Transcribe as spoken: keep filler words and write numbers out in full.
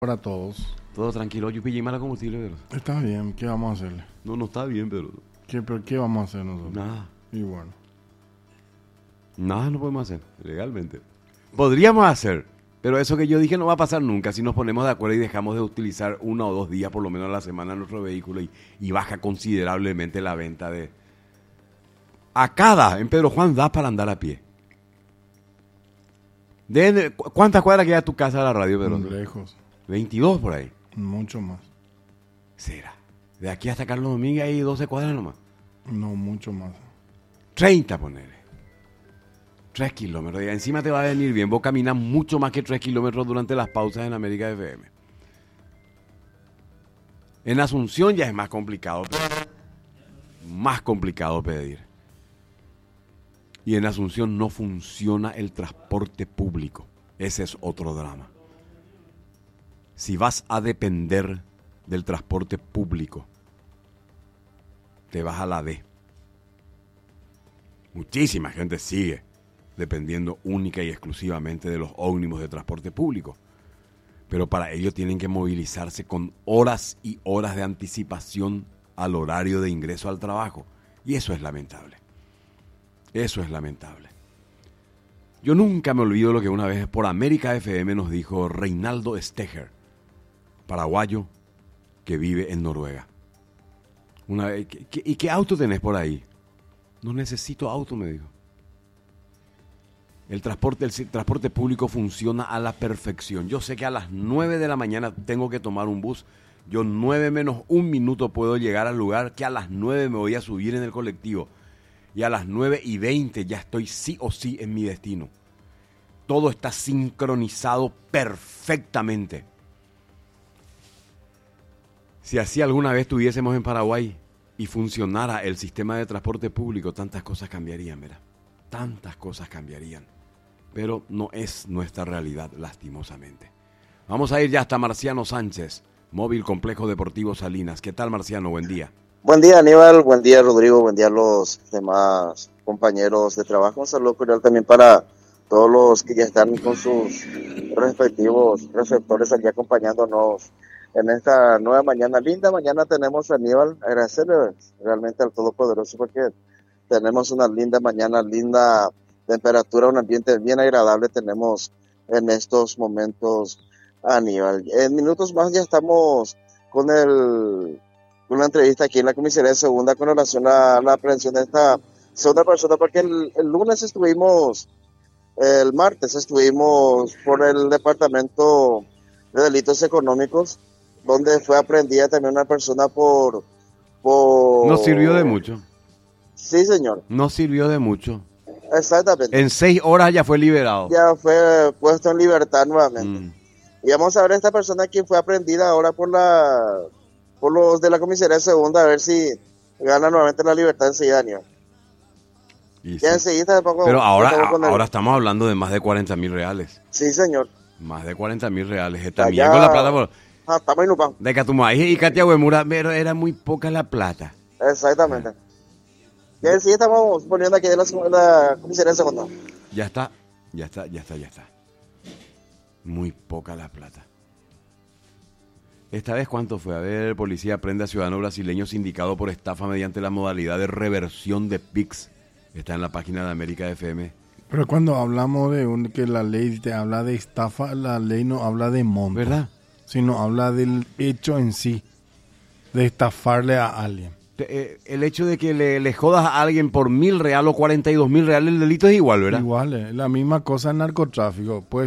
Para todos. Todo tranquilo. Yo pillé mala combustible, pero... Está bien, ¿qué vamos a hacerle? No, no está bien, pero... ¿Qué, pero ¿qué vamos a hacer nosotros? Nada. Y bueno. Nada no podemos hacer, legalmente. Podríamos hacer, pero eso que yo dije no va a pasar nunca si nos ponemos de acuerdo y dejamos de utilizar uno o dos días por lo menos a la semana nuestro vehículo y, y baja considerablemente la venta de... A cada, en Pedro Juan, da para andar a pie. De, ¿Cuántas cuadras queda tu casa a la radio, Pedro? Lejos. veintidós por ahí. Mucho más. Será. De aquí hasta Carlos Domínguez hay doce cuadras nomás. No, mucho más. treinta, ponele. tres kilómetros. Y encima te va a venir bien. Vos caminas mucho más que tres kilómetros durante las pausas en América F M. En Asunción ya es más complicado. Más complicado pedir. Y en Asunción no funciona el transporte público. Ese es otro drama. Si vas a depender del transporte público, te vas a la D. Muchísima gente sigue dependiendo única y exclusivamente de los ómnibus de transporte público. Pero para ello tienen que movilizarse con horas y horas de anticipación al horario de ingreso al trabajo. Y eso es lamentable. Eso es lamentable. Yo nunca me olvido lo que una vez por América F M nos dijo Reinaldo Steger, paraguayo que vive en Noruega. Una vez, ¿qué, qué, ¿Y qué auto tenés por ahí? No necesito auto, me dijo. El transporte, el transporte público funciona a la perfección. Yo sé que a las nueve de la mañana tengo que tomar un bus. Yo nueve menos un minuto puedo llegar al lugar, que a las nueve me voy a subir en el colectivo. Y a las nueve y veinte ya estoy sí o sí en mi destino. Todo está sincronizado perfectamente. Si así alguna vez estuviésemos en Paraguay y funcionara el sistema de transporte público, tantas cosas cambiarían, ¿verdad? Tantas cosas cambiarían. Pero no es nuestra realidad, lastimosamente. Vamos a ir ya hasta Marciano Sánchez, Móvil Complejo Deportivo Salinas. ¿Qué tal, Marciano? Buen día. Buen día, Aníbal. Buen día, Rodrigo. Buen día a los demás compañeros de trabajo. Un saludo cordial también para todos los que ya están con sus respectivos receptores aquí acompañándonos en esta nueva mañana. Linda mañana tenemos, Aníbal. Agradecerle realmente al Todopoderoso porque tenemos una linda mañana, linda temperatura, un ambiente bien agradable tenemos en estos momentos, Aníbal. En minutos más ya estamos con el... una entrevista aquí en la comisaría de segunda con relación a la aprehensión de esta segunda persona, porque el, el lunes estuvimos, el martes estuvimos por el Departamento de Delitos Económicos, donde fue aprehendida también una persona por... por... No sirvió de mucho. Sí, señor. No sirvió de mucho. Exactamente. En seis horas ya fue liberado. Ya fue puesto en libertad nuevamente. Mm. Y vamos a ver a esta persona quien fue aprehendida ahora por la... por los de la comisaría de segunda, a ver si gana nuevamente la libertad enseguida, Aníbal. Sí. Ya enseguida pongo, Pero ahora, pongo ahora estamos hablando de más de cuarenta mil reales. Sí, señor. Más de cuarenta mil reales. Está bien con la plata. Por... Ah, estamos inupados. De Catumaí y Katia Huemura, pero era muy poca la plata. Exactamente. Ah. Ya enseguida estamos poniendo aquí de la, la comisaría de segunda. Ya está, ya está, ya está, ya está. Muy poca la plata. ¿Esta vez cuánto fue? A ver, policía prende a ciudadano brasileño sindicado por estafa mediante la modalidad de reversión de P I X. Está en la página de América F M. Pero cuando hablamos de un, que la ley te habla de estafa, la ley no habla de monto. ¿Verdad? Sino habla del hecho en sí, de estafarle a alguien. Te, eh, el hecho de que le, le jodas a alguien por mil real o cuarenta y dos mil reales, el delito es igual, ¿verdad? Igual, es la misma cosa en narcotráfico. Pues